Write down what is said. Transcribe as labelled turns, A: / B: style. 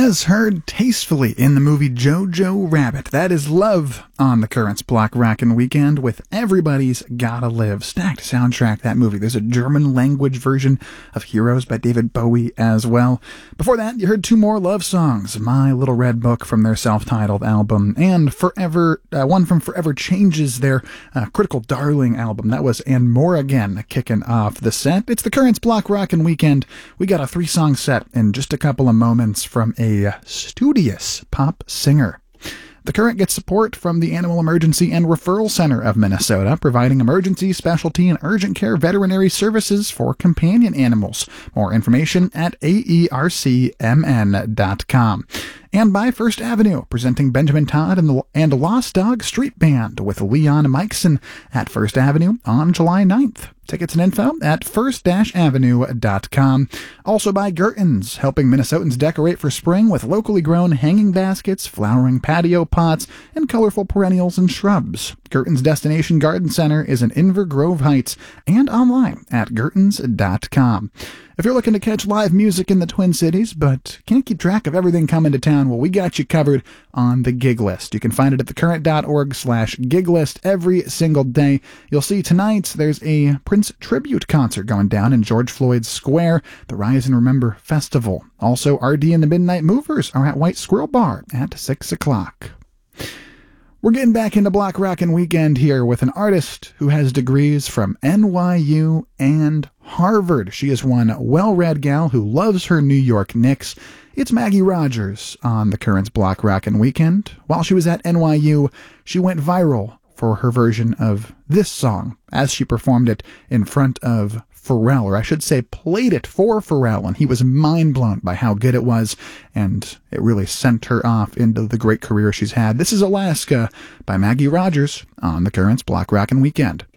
A: as heard tastefully in the movie Jojo Rabbit. That is Love on the Currents Block Rockin' Weekend with Everybody's Gotta Live. Stacked soundtrack, that movie. There's a German language version of Heroes by David Bowie as well. Before that, you heard two more love songs. My Little Red Book from their self-titled album, and one from Forever Changes, their Critical Darling album. That was And More Again kicking off the set. It's the Currents Block Rockin' Weekend. We got a 3-song set in just a couple of moments from a studious pop singer. The Current gets support from the Animal Emergency and Referral Center of Minnesota, providing emergency, specialty, and urgent care veterinary services for companion animals. More information at aercmn.com. And by First Avenue, presenting Benjamin Todd and the Lost Dog Street Band with Leon Mikeson at First Avenue on July 9th. Tickets and info at first-avenue.com. Also by Gertens, helping Minnesotans decorate for spring with locally grown hanging baskets, flowering patio pots, and colorful perennials and shrubs. Gertens Destination Garden Center is in Inver Grove Heights and online at gertens.com. If you're looking to catch live music in the Twin Cities but can't keep track of everything coming to town, well, we got you covered on the gig list. You can find it at thecurrent.org/gig list every single day. You'll see tonight there's a Prince tribute concert going down in George Floyd Square, the Rise and Remember Festival. Also, RD and the Midnight Movers are at White Squirrel Bar at 6 o'clock. We're getting back into Block Rockin' Weekend here with an artist who has degrees from NYU and Harvard. She is one well-read gal who loves her New York Knicks. It's Maggie Rogers on the Currents Block Rockin' Weekend. While she was at NYU, she went viral for her version of this song as she performed it in front of Pharrell, or I should say played it for Pharrell, and he was mind blown by how good it was, and it really sent her off into the great career she's had. This is Alaska by Maggie Rogers on the Currents Block Rockin' Weekend.